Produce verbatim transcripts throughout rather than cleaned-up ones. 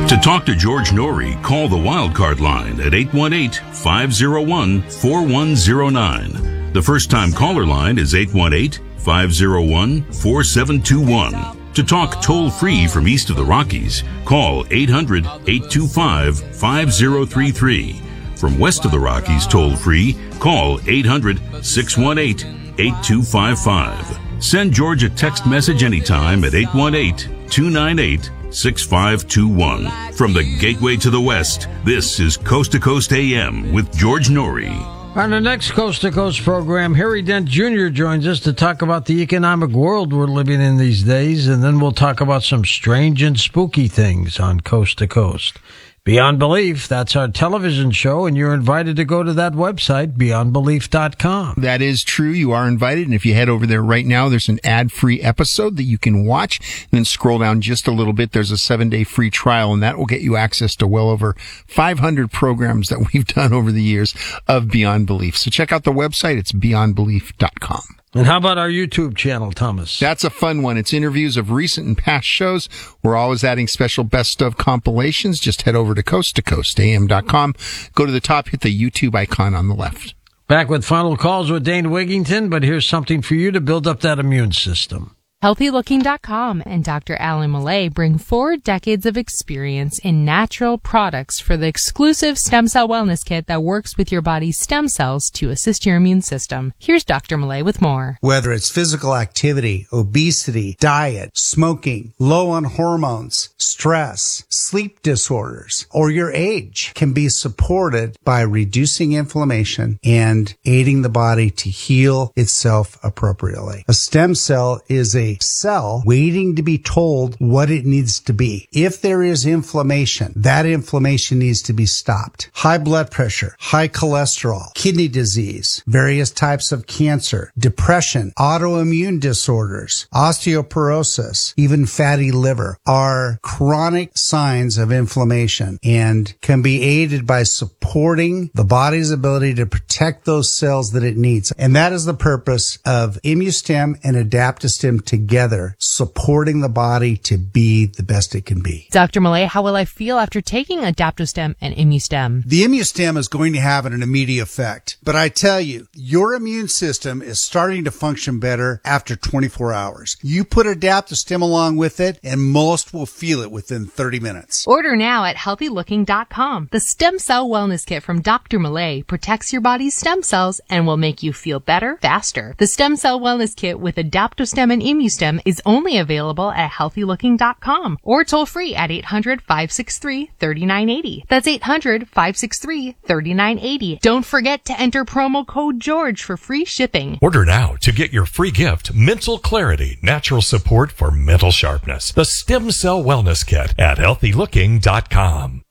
To talk to George Norrie, call the Wildcard line at eight one eight, five oh one, four one oh nine. The first-time caller line is eight one eight, five oh one, four seven two one. To talk toll-free from east of the Rockies, call eight hundred, eight two five, five oh three three. From west of the Rockies toll-free, call eight hundred, six one eight, eight two five five. Send George a text message anytime at eight one eight, two nine eight, six five two one. From the gateway to the west, this is Coast to Coast A M with George Norrie. On the next Coast to Coast program, Harry Dent Junior joins us to talk about the economic world we're living in these days, and then we'll talk about some strange and spooky things on Coast to Coast. Beyond Belief, that's our television show, and you're invited to go to that website, beyond belief dot com. That is true. You are invited, and if you head over there right now, there's an ad-free episode that you can watch, and then scroll down just a little bit. There's a seven-day free trial, and that will get you access to well over five hundred programs that we've done over the years of Beyond Belief. So check out the website. It's beyond belief dot com. And how about our YouTube channel, Thomas? That's a fun one. It's interviews of recent and past shows. We're always adding special best of compilations. Just head over to coast to coast a m dot com. Go to the top, hit the YouTube icon on the left. Back with final calls with Dane Wigington, but here's something for you to build up that immune system. healthy looking dot com and Doctor Alan Millay bring four decades of experience in natural products for the exclusive Stem Cell Wellness Kit that works with your body's stem cells to assist your immune system. Here's Doctor Millay with more. Whether it's physical activity, obesity, diet, smoking, low on hormones, stress, sleep disorders, or your age can be supported by reducing inflammation and aiding the body to heal itself appropriately. A stem cell is a cell waiting to be told what it needs to be. If there is inflammation, that inflammation needs to be stopped. High blood pressure, high cholesterol, kidney disease, various types of cancer, depression, autoimmune disorders, osteoporosis, even fatty liver are chronic signs of inflammation and can be aided by supporting the body's ability to protect those cells that it needs. And that is the purpose of ImmuStem and AdaptoStem together. Together, supporting the body to be the best it can be. Doctor Millay, how will I feel after taking AdaptoStem and ImmuStem? The ImmuStem is going to have an immediate effect, but I tell you, your immune system is starting to function better after twenty-four hours. You put AdaptoStem along with it, and most will feel it within thirty minutes. Order now at healthy looking dot com. The Stem Cell Wellness Kit from Doctor Millay protects your body's stem cells and will make you feel better faster. The Stem Cell Wellness Kit with AdaptoStem and ImmuStem is only available at healthy looking dot com or toll free at eight hundred, five six three, three nine eight zero. That's eight hundred, five six three, three nine eight zero. Don't forget to enter promo code George for free shipping. Order now to get your free gift, Mental Clarity, natural support for mental sharpness. The Stem Cell Wellness Kit at healthy looking dot com.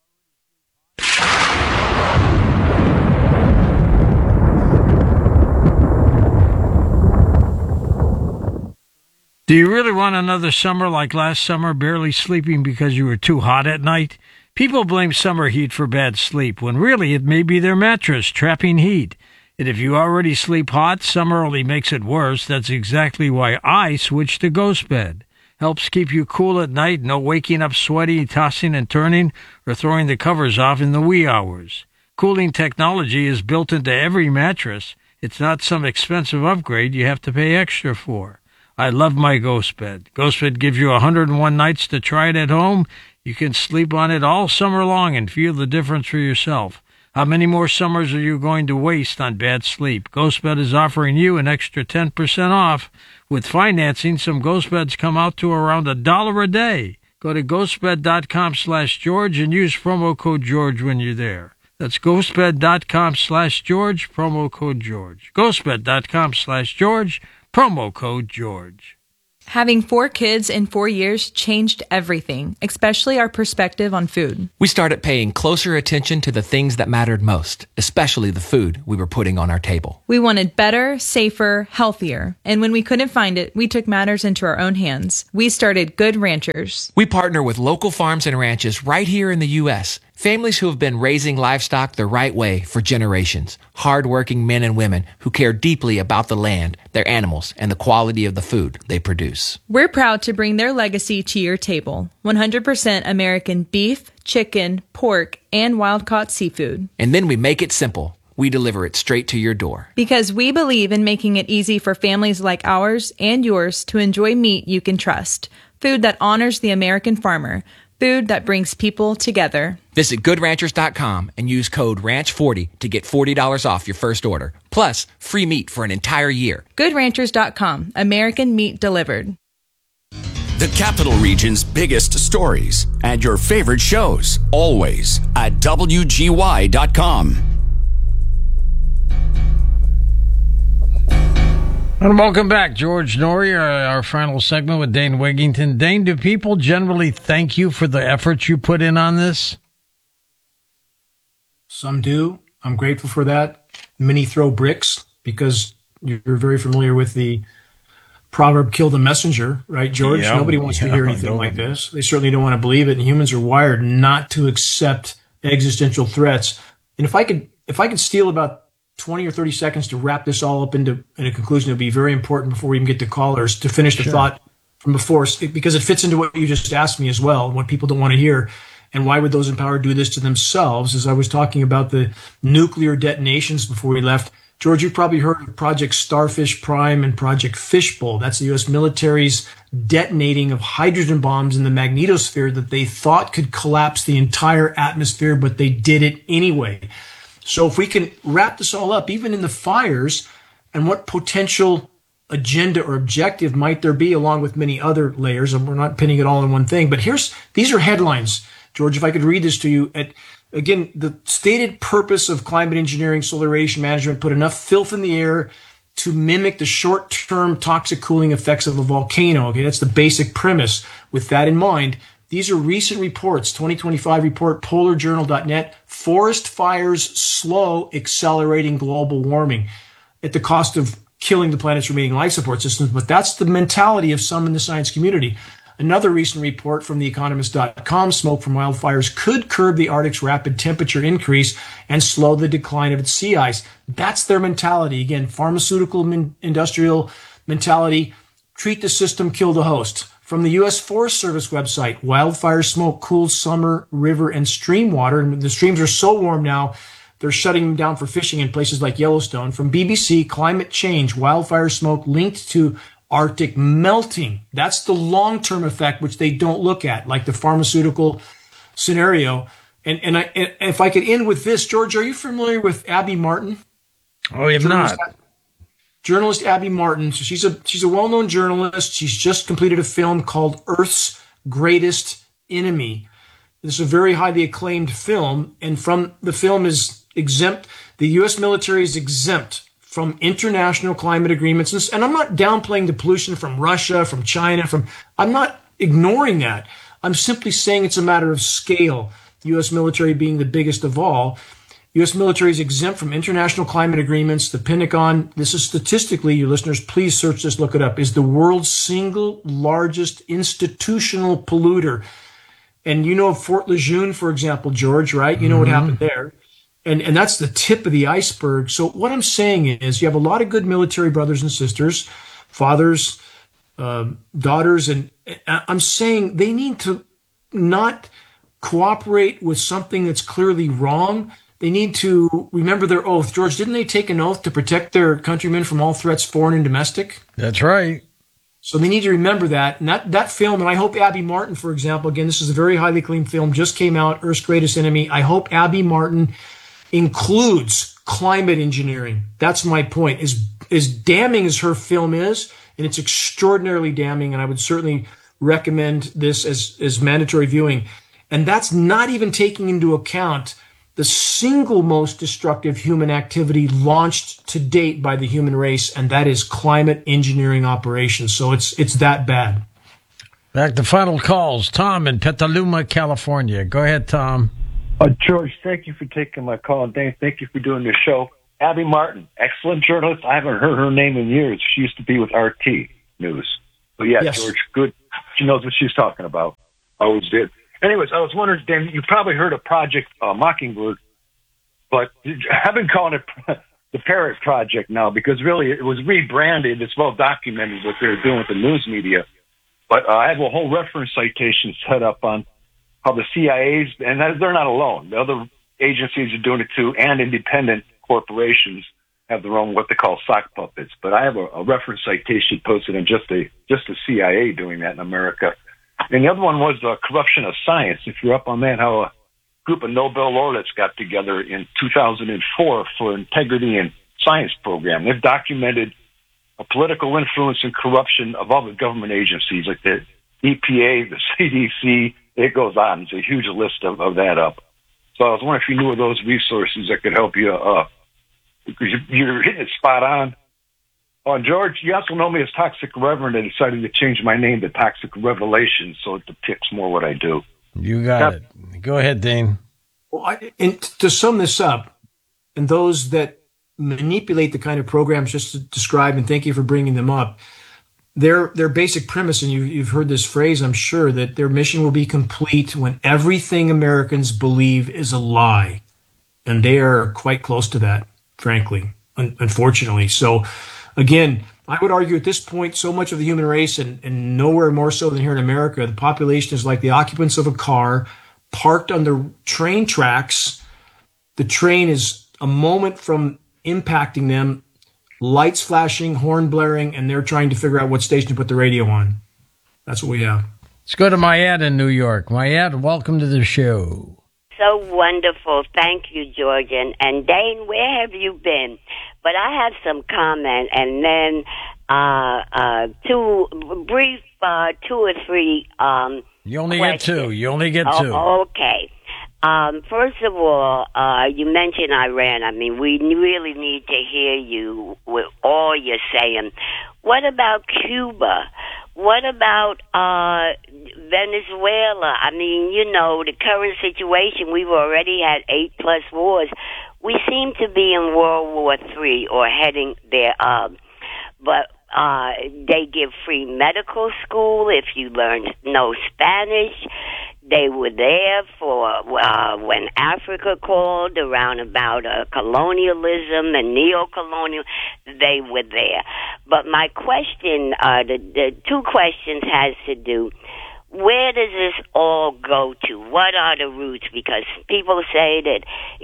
Do you really want another summer like last summer, barely sleeping because you were too hot at night? People blame summer heat for bad sleep, when really it may be their mattress trapping heat. And if you already sleep hot, summer only makes it worse. That's exactly why I switched to Ghost Bed. Helps keep you cool at night, no waking up sweaty, tossing and turning, or throwing the covers off in the wee hours. Cooling technology is built into every mattress. It's not some expensive upgrade you have to pay extra for. I love my Ghost Bed. Ghost Bed gives you one hundred one nights to try it at home. You can sleep on it all summer long and feel the difference for yourself. How many more summers are you going to waste on bad sleep? Ghost Bed is offering you an extra ten percent off. With financing, some Ghost Beds come out to around a dollar a day. Go to ghostbed.com slash George and use promo code George when you're there. That's ghostbed.com slash George, promo code George. ghostbed.com slash George, promo code George. Having four kids in four years changed everything, especially our perspective on food. We started paying closer attention to the things that mattered most, especially the food we were putting on our table. We wanted better, safer, healthier. And when we couldn't find it, we took matters into our own hands. We started Good Ranchers. We partner with local farms and ranches right here in the U S Families who have been raising livestock the right way for generations. Hardworking men and women who care deeply about the land, their animals, and the quality of the food they produce. We're proud to bring their legacy to your table. one hundred percent American beef, chicken, pork, and wild-caught seafood. And then we make it simple. We deliver it straight to your door. Because we believe in making it easy for families like ours and yours to enjoy meat you can trust. Food that honors the American farmer. Food that brings people together. Visit good ranchers dot com and use code ranch forty to get forty dollars off your first order. Plus, free meat for an entire year. good ranchers dot com. American meat delivered. The Capital Region's biggest stories and your favorite shows, always at W G Y dot com. And welcome back, George Noory, our, our final segment with Dane Wigington. Dane, do people generally thank you for the efforts you put in on this? Some do. I'm grateful for that. Many throw bricks because you're very familiar with the proverb, kill the messenger, right, George? Yeah, Nobody wants yeah, to hear anything like this. They certainly don't want to believe it, and humans are wired not to accept existential threats. And if I could, if I could steal about twenty or thirty seconds to wrap this all up into in a conclusion, it would be very important before we even get to callers to finish the sure. thought from before, because it fits into what you just asked me as well, and what people don't want to hear. And why would those in power do this to themselves? As I was talking about the nuclear detonations before we left, George, you've probably heard of Project Starfish Prime and Project Fishbowl. That's the U S military's detonating of hydrogen bombs in the magnetosphere that they thought could collapse the entire atmosphere, but they did it anyway. So if we can wrap this all up, even in the fires, and what potential agenda or objective might there be, along with many other layers, and we're not pinning it all in one thing. But here's these are headlines, George, if I could read this to you. At, again, the stated purpose of climate engineering, solar radiation management, put enough filth in the air to mimic the short-term toxic cooling effects of a volcano. Okay, that's the basic premise. With that in mind, these are recent reports, twenty twenty-five report, polar journal dot net, forest fires slow accelerating global warming at the cost of killing the planet's remaining life support systems. But that's the mentality of some in the science community. Another recent report from the economist dot com, smoke from wildfires could curb the Arctic's rapid temperature increase and slow the decline of its sea ice. That's their mentality. Again, pharmaceutical, min- industrial mentality, treat the system, kill the host. From the U S Forest Service website, wildfire smoke cools summer, river, and stream water. And the streams are so warm now, they're shutting them down for fishing in places like Yellowstone. From B B C, climate change, wildfire smoke linked to Arctic melting. That's the long-term effect, which they don't look at, like the pharmaceutical scenario. And, and, I, and if I could end with this, George, are you familiar with Abby Martin? Oh, you have not. Journalist Abby Martin. So she's a she's a well-known journalist. She's just completed a film called Earth's Greatest Enemy. This is a very highly acclaimed film, and from the film is exempt. The U S military is exempt from international climate agreements, and, and I'm not downplaying the pollution from Russia, from China, from I'm not ignoring that. I'm simply saying it's a matter of scale. The U S military being the biggest of all. U S military is exempt from international climate agreements. The Pentagon, this is statistically, you listeners, please search this, look it up, is the world's single largest institutional polluter. And you know of Fort Lejeune, for example, George, right? You know mm-hmm. what happened there. And and that's the tip of the iceberg. So what I'm saying is you have a lot of good military brothers and sisters, fathers, uh, daughters, and I'm saying they need to not cooperate with something that's clearly wrong. They need to remember their oath. George, didn't they take an oath to protect their countrymen from all threats, foreign and domestic? That's right. So they need to remember that. And that, that film, and I hope Abby Martin, for example, again, this is a very highly acclaimed film, just came out, Earth's Greatest Enemy. I hope Abby Martin includes climate engineering. That's my point. As, as damning as her film is, and it's extraordinarily damning, and I would certainly recommend this as, as mandatory viewing. And that's not even taking into account the single most destructive human activity launched to date by the human race, and that is climate engineering operations. So it's it's that bad. Back to final calls. Tom in Petaluma, California. Go ahead, Tom. Uh, George, thank you for taking my call, and Dane, thank you for doing this show. Abby Martin, excellent journalist. I haven't heard her name in years. She used to be with R T News. But yeah, yes. George, good. She knows what she's talking about. Always did. Anyways, I was wondering, Dan, you probably heard of Project uh, Mockingbird, but I've been calling it the Parrot Project now because really it was rebranded. It's well documented what they're doing with the news media. But uh, I have a whole reference citation set up on how the C I A's, and they're not alone. The other agencies are doing it too, and independent corporations have their own what they call sock puppets. But I have a, a reference citation posted on just the just the C I A doing that in America. And the other one was uh, corruption of science. If you're up on that, how a group of Nobel laureates got together in two thousand four for integrity in science program. They've documented a political influence and corruption of all the government agencies like the E P A, the C D C. It goes on. It's a huge list of, of that up. So I was wondering if you knew of those resources that could help you, uh, because you're hitting it spot on. Oh, and George, you also know me as Toxic Reverend. I decided to change my name to Toxic Revelation so it depicts more what I do. You got Now, it. Go ahead, Dane. Well, I, and to sum this up, and those that manipulate the kind of programs just to describe, and thank you for bringing them up, their their basic premise, and you, you've heard this phrase, I'm sure, that their mission will be complete when everything Americans believe is a lie. And they are quite close to that, frankly, un- unfortunately. So, again, I would argue at this point, so much of the human race, and, and nowhere more so than here in America, the population is like the occupants of a car parked on the train tracks. The train is a moment from impacting them, lights flashing, horn blaring, and they're trying to figure out what station to put the radio on. That's what we have. Let's go to Mayad in New York. Mayad, welcome to the show. So wonderful. Thank you, George. And, and Dane, where have you been? But I have some comment, and then uh, uh, two brief, uh, two or three um You only questions. get two. You only get two. Oh, okay. Um, first of all, uh, you mentioned Iran. I mean, we really need to hear you with all you're saying. What about Cuba? What about uh, Venezuela? I mean, you know, the current situation, we've already had eight plus wars. We seem to be in World War Three or heading there up. But uh, they give free medical school if you learn no Spanish. They were there for uh, when Africa called around about uh, colonialism and neo-colonial. They were there. But my question, uh, the, the two questions has to do, where does this all go to? What are the roots? Because people say that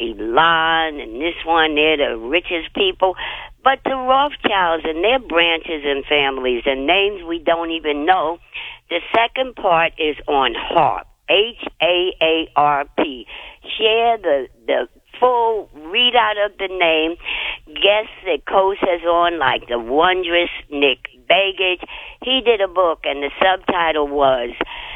Iran and this one, they're the richest people. But the Rothschilds and their branches and families and names we don't even know. The second part is on HAARP. H A A R P. Share the, the full readout of the name. Guests that Coast has on, like the wondrous Nick Begich. He did a book, and the subtitle was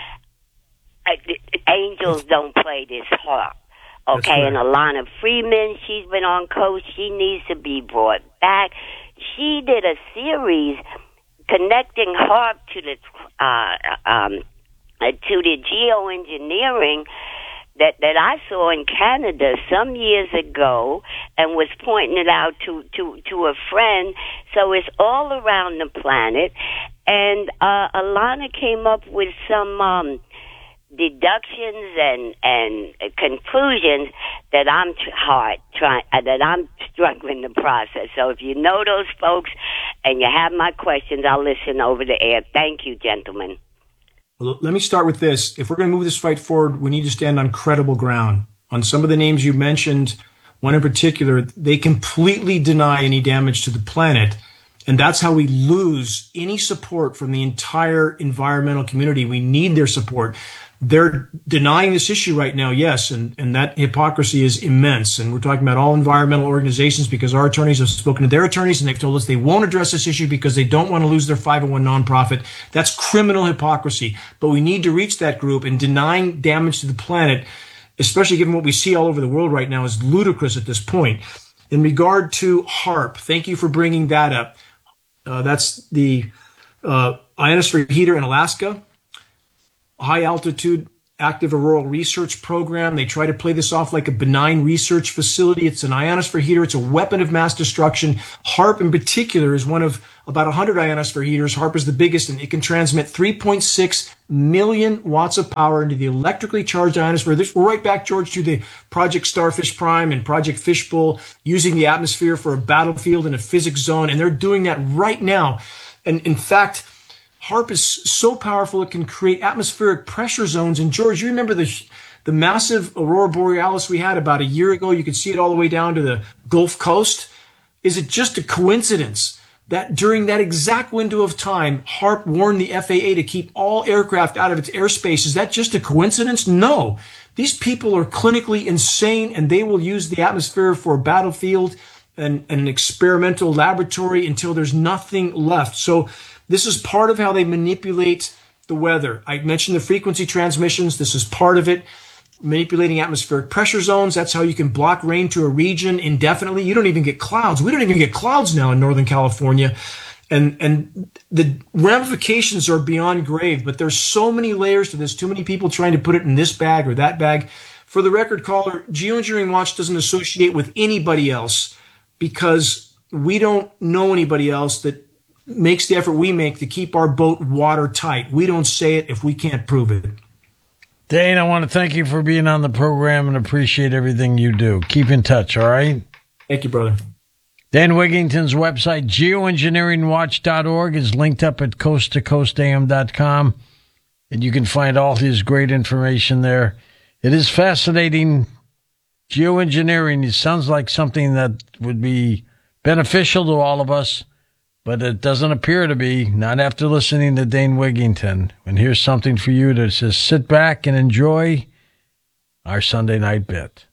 Angels Don't Play This Harp. Okay, right. And Alana Freeman, she's been on Coast. She needs to be brought back. She did a series connecting HAARP to the uh, um, Uh, to the geoengineering that, that I saw in Canada some years ago and was pointing it out to, to, to a friend. So it's all around the planet. And uh, Alana came up with some um, deductions and, and conclusions that I'm tr- hard trying uh, that I'm struggling to process. So if you know those folks and you have my questions, I'll listen over the air. Thank you, gentlemen. Well, let me start with this. If we're going to move this fight forward, we need to stand on credible ground. On some of the names you mentioned, one in particular, they completely deny any damage to the planet. And that's how we lose any support from the entire environmental community. We need their support. They're denying this issue right now, yes, and, and that hypocrisy is immense. And we're talking about all environmental organizations because our attorneys have spoken to their attorneys and they've told us they won't address this issue because they don't want to lose their five oh one nonprofit. That's criminal hypocrisy. But we need to reach that group, and denying damage to the planet, especially given what we see all over the world right now, is ludicrous at this point. In regard to HAARP, thank you for bringing that up. Uh, that's the uh, ionosphere heater in Alaska. High altitude active auroral research program. They try to play this off like a benign research facility. It's an ionosphere heater. It's a weapon of mass destruction. HAARP in particular is one of about one hundred ionosphere heaters. HAARP is the biggest, and it can transmit three point six million watts of power into the electrically charged ionosphere. This, we're right back, George, to the Project Starfish Prime and Project Fishbowl, using the atmosphere for a battlefield in a physics zone, and they're doing that right now. And in fact, HAARP is so powerful it can create atmospheric pressure zones. And George, you remember the the massive aurora borealis we had about a year ago? You could see it all the way down to the Gulf Coast. Is it just a coincidence that during that exact window of time, HAARP warned the F A A to keep all aircraft out of its airspace? Is that just a coincidence? No. These people are clinically insane, and they will use the atmosphere for a battlefield and, and an experimental laboratory until there's nothing left. So this is part of how they manipulate the weather. I mentioned the frequency transmissions. This is part of it. Manipulating atmospheric pressure zones. That's how you can block rain to a region indefinitely. You don't even get clouds. We don't even get clouds now in Northern California. And, and the ramifications are beyond grave, but there's so many layers to this, too many people trying to put it in this bag or that bag. For the record, caller, Geoengineering Watch doesn't associate with anybody else because we don't know anybody else that makes the effort we make to keep our boat watertight. We don't say it if we can't prove it. Dane, I want to thank you for being on the program and appreciate everything you do. Keep in touch, all right? Thank you, brother. Dan Wigington's website, geoengineering watch dot org, is linked up at coast to coast a m dot com, and you can find all his great information there. It is fascinating. Geoengineering, it sounds like something that would be beneficial to all of us, but it doesn't appear to be, not after listening to Dane Wigington. And here's something for you to just sit back and enjoy our Sunday night bit.